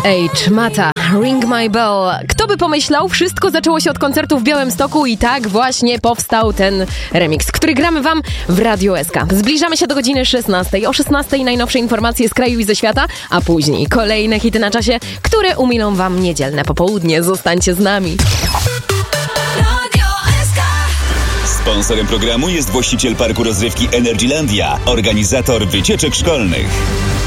H. Mata, Ring My Bell. Kto by pomyślał, wszystko zaczęło się od koncertu w Białymstoku i tak właśnie powstał ten remix, który gramy wam w Radio SK. Zbliżamy się do godziny 16. O 16 najnowsze informacje z kraju i ze świata, a później kolejne hity na czasie, które umilą wam niedzielne popołudnie. Zostańcie z nami. Sponsorem programu jest właściciel parku rozrywki Energylandia, organizator wycieczek szkolnych.